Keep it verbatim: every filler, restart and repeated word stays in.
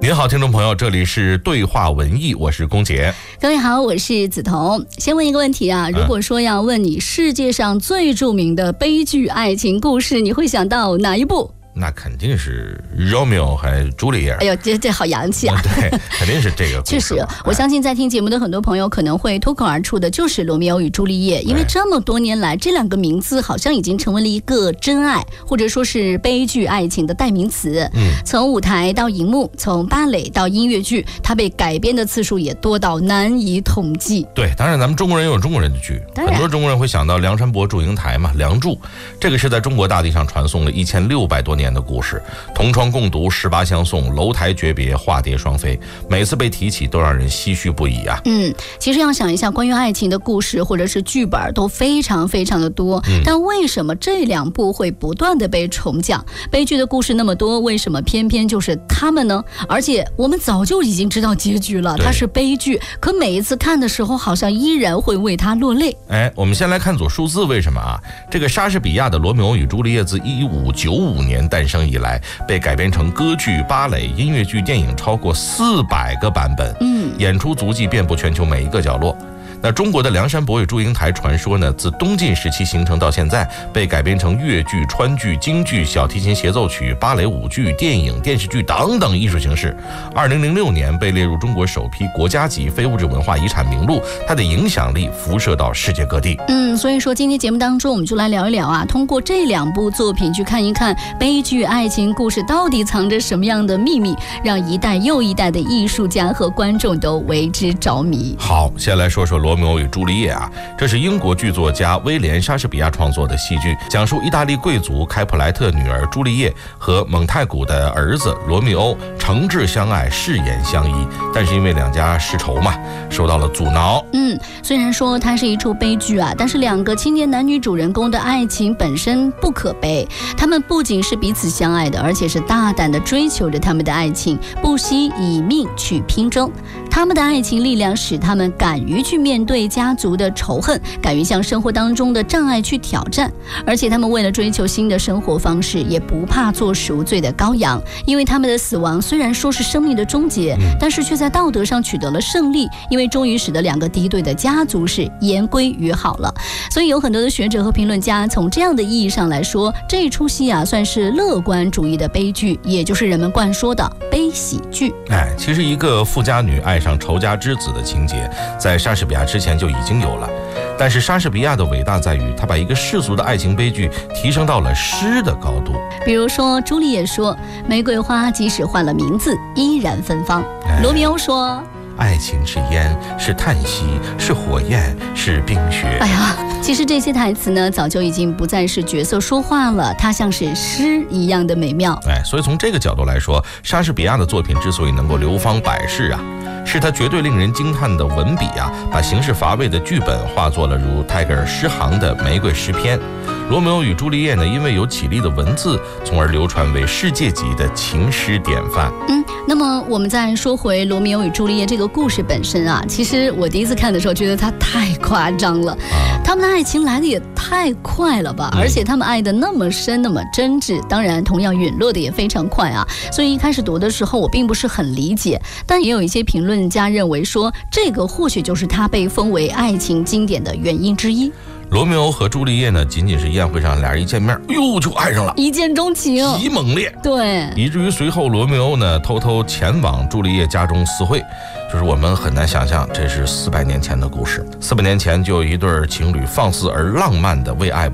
您好，听众朋友，这里是对话文艺，我是龚杰。 各位好，我是梓潼。先问一个问题啊，如果说要问你世界上最著名的悲剧爱情故事，你会想到哪一部？ 那肯定是 Romeo 还是朱丽叶。 哎呦，这这好洋气啊！ 对，肯定是这个故事。 确实，我相信在听节目的很多朋友可能会脱口而出的就是罗密欧与朱丽叶，因为这么多年来，这两个名字好像已经成为了一个真爱，或者说是悲剧爱情的代名词。嗯，从舞台到荧幕，从芭蕾到音乐剧，它被改编的次数也多到难以统计。 对，当然咱们中国人也有中国人的剧，很多中国人会想到梁山伯祝英台嘛，梁祝，这个是在中国大地上传颂了一千六百多年的故事，同窗共读，十八相送，楼台诀别，化蝶双飞，每次被提起都让人唏嘘不已啊。 嗯，其实要想一下，关于爱情的故事或者是剧本都非常非常的多，嗯、但为什么这两部会不断的被重讲？悲剧的故事那么多，为什么偏偏就是他们呢？而且我们早就已经知道结局了，它是悲剧，可每一次看的时候，好像依然会为它落泪。 哎，我们先来看组数字，为什么啊？这个莎士比亚的《罗密欧与朱丽叶》自一五九五年诞生以来，被改编成歌剧、芭蕾、音乐剧、电影超过四百个版本，嗯，演出足迹遍布全球每一个角落。那中国的梁山伯与祝英台传说呢，自东晋时期形成到现在，被改编成越剧、川剧、京剧、小提琴协奏曲、芭蕾舞剧、电影、电视剧等等艺术形式。二零零六年被列入中国首批国家级非物质文化遗产名录，它的影响力辐射到世界各地。 嗯，所以说今天节目当中，我们就来聊一聊啊，通过这两部作品去看一看悲剧爱情故事到底藏着什么样的秘密，让一代又一代的艺术家和观众都为之着迷。 好，先来说说罗密欧与朱丽叶啊，这是英国剧作家威廉·莎士比亚创作的戏剧，讲述意大利贵族开普莱特女儿朱丽叶和蒙太古的儿子罗密欧诚挚相爱，誓言相依，但是因为两家世仇嘛，受到了阻挠。 嗯，虽然说它是一出悲剧啊，但是两个青年男女主人公的爱情本身不可悲，他们不仅是彼此相爱的，而且是大胆地追求着他们的爱情，不惜以命去拼争。他们的爱情力量使他们敢于去面对家族的仇恨，敢于向生活当中的障碍去挑战，而且他们为了追求新的生活方式，也不怕做赎罪的羔羊，因为他们的死亡虽然说是生命的终结，但是却在道德上取得了胜利，因为终于使得两个敌对的家族是言归于好了。所以有很多的学者和评论家从这样的意义上来说，这一出戏啊算是乐观主义的悲剧，也就是人们惯说的悲喜剧。 哎，其实一个富家女爱上仇家之子的情节，在莎士比亚之前就已经有了，但是莎士比亚的伟大在于他把一个世俗的爱情悲剧提升到了诗的高度。 比如说朱丽叶说，玫瑰花即使换了名字依然芬芳。哎、罗密欧说， 爱情是烟，是叹息，是火焰，是冰雪。 哎呀，其实这些台词呢，早就已经不再是角色说话了，它像是诗一样的美妙。 哎，所以从这个角度来说，莎士比亚的作品之所以能够流芳百世啊，是他绝对令人惊叹的文笔啊，把形式乏味的剧本化作了如泰戈尔诗行的玫瑰诗篇。罗密欧与朱丽叶呢，因为有绮丽的文字，从而流传为世界级的情诗典范。 嗯，那么我们再说回罗密欧与朱丽叶这个故事本身啊，其实我第一次看的时候觉得它太夸张了，啊、他们的爱情来的也太快了吧，嗯、而且他们爱的那么深，那么真挚，当然同样陨落的也非常快啊。所以一开始读的时候我并不是很理解，但也有一些评论家认为说，这个或许就是它被封为爱情经典的原因之一。 罗密欧和朱丽叶呢，仅仅是宴会上俩人一见面，哟就爱上了， 一见钟情， 极猛烈， 对， 以至于随后罗密欧呢偷偷前往朱丽叶家中私会，就是我们很难想象，这是四百年前的故事。四百年前就有一对情侣放肆而浪漫的为爱